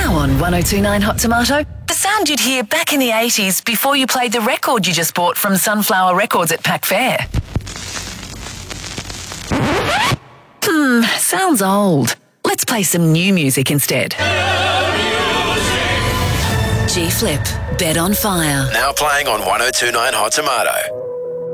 Now on 1029 Hot Tomato, the sound you'd hear back in the 80s before you played the record you just bought from Sunflower Records at Pack Fair. Sounds old. Let's play some new music instead. G-Flip, Bed on Fire. Now playing on 1029 Hot Tomato.